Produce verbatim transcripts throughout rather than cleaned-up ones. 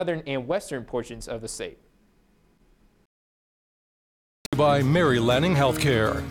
southern and western portions of the state. By Mary Lanning Healthcare.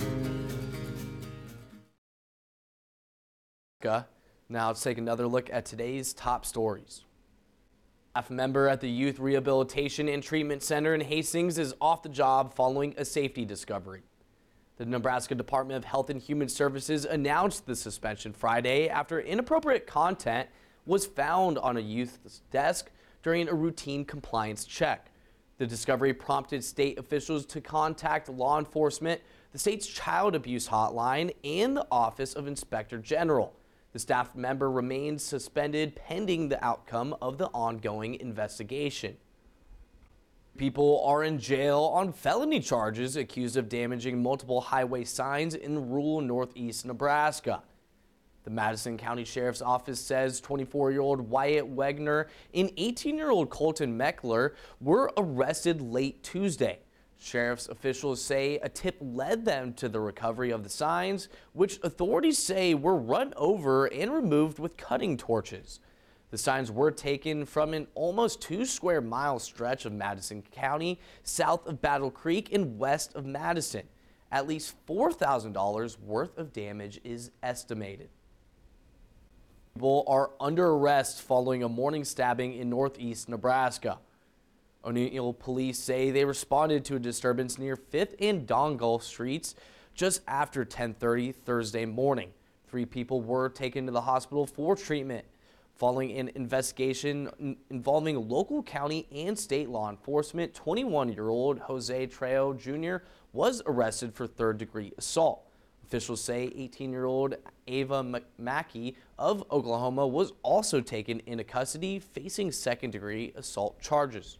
Now let's take another look at today's top stories. A staff member at the Youth Rehabilitation and Treatment Center in Hastings is off the job following a safety discovery. The Nebraska Department of Health and Human Services announced the suspension Friday after inappropriate content was found on a youth's desk during a routine compliance check. The discovery prompted state officials to contact law enforcement, the state's child abuse hotline, and the Office of Inspector General. The staff member remains suspended pending the outcome of the ongoing investigation. People are in jail on felony charges accused of damaging multiple highway signs in rural northeast Nebraska. The Madison County Sheriff's Office says twenty-four-year-old Wyatt Wegner and eighteen-year-old Colton Meckler were arrested late Tuesday. Sheriff's officials say a tip led them to the recovery of the signs, which authorities say were run over and removed with cutting torches. The signs were taken from an almost two square mile stretch of Madison County, south of Battle Creek and west of Madison. At least four thousand dollars worth of damage is estimated. People are under arrest following a morning stabbing in northeast Nebraska. O'Neill police say they responded to a disturbance near fifth and Dongle Streets just after ten thirty Thursday morning. Three people were taken to the hospital for treatment. Following an investigation involving local, county, and state law enforcement, twenty-one-year-old Jose Trejo Junior was arrested for third-degree assault. Officials say eighteen-year-old Ava Mackey of Oklahoma was also taken into custody, facing second-degree assault charges.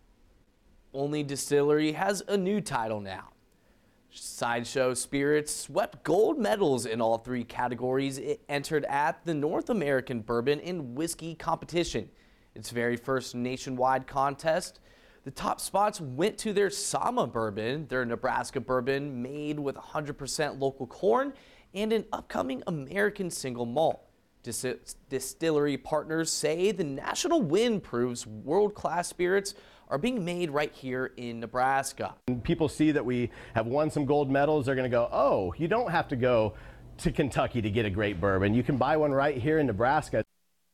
Only Distillery has a new title now. Sideshow Spirits swept gold medals in all three categories it entered at the North American Bourbon and Whiskey Competition, its very first nationwide contest. The top spots went to their Sama Bourbon, their Nebraska bourbon made with one hundred percent local corn, and an upcoming American single malt. Dis Distillery partners say the national win proves world-class spirits are being made right here in Nebraska. When people see that we have won some gold medals, they're going to go, oh, you don't have to go to Kentucky to get a great bourbon. You can buy one right here in Nebraska.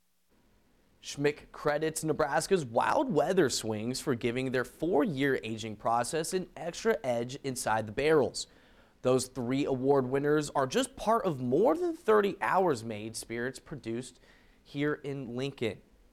Schmick credits Nebraska's wild weather swings for giving their four-year aging process an extra edge inside the barrels. Those three award winners are just part of more than thirty hours-made spirits produced here in Lincoln.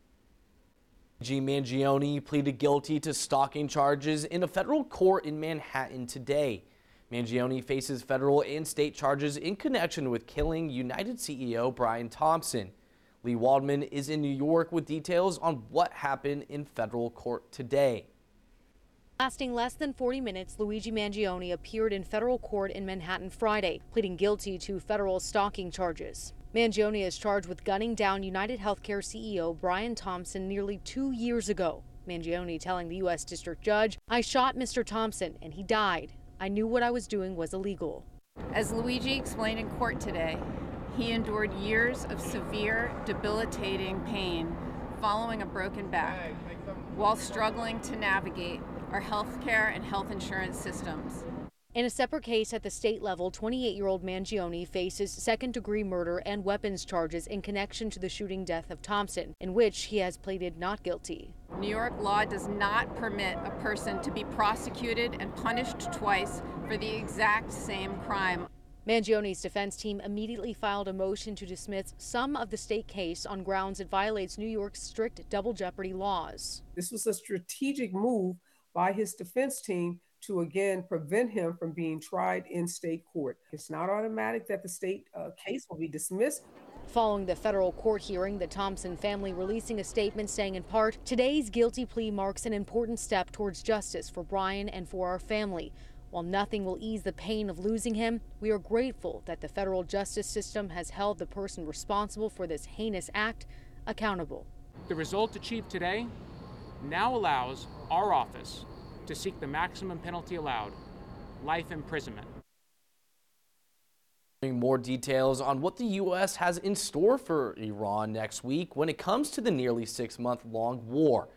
Luigi Mangione pleaded guilty to stalking charges in a federal court in Manhattan today. Mangione faces federal and state charges in connection with killing United C E O Brian Thompson. Lee Waldman is in New York with details on what happened in federal court today. Lasting less than forty minutes, Luigi Mangione appeared in federal court in Manhattan Friday, pleading guilty to federal stalking charges. Mangione is charged with gunning down United Healthcare C E O Brian Thompson nearly two years ago. Mangione telling the U S District Judge, "I shot Mister Thompson and he died. I knew what I was doing was illegal." As Luigi explained in court today, he endured years of severe, debilitating pain following a broken back while struggling to navigate our healthcare and health insurance systems. In a separate case at the state level, twenty-eight-year-old Mangione faces second-degree murder and weapons charges in connection to the shooting death of Thompson, in which he has pleaded not guilty. New York law does not permit a person to be prosecuted and punished twice for the exact same crime. Mangione's defense team immediately filed a motion to dismiss some of the state case on grounds it violates New York's strict double jeopardy laws. This was a strategic move by his defense team to again prevent him from being tried in state court. It's not automatic that the state uh, case will be dismissed. Following the federal court hearing, the Thompson family releasing a statement saying in part, "Today's guilty plea marks an important step towards justice for Brian and for our family. While nothing will ease the pain of losing him, we are grateful that the federal justice system has held the person responsible for this heinous act accountable." The result achieved today now allows our office to seek the maximum penalty allowed, life imprisonment. More details on what the U S has in store for Iran next week when it comes to the nearly six-month-long war.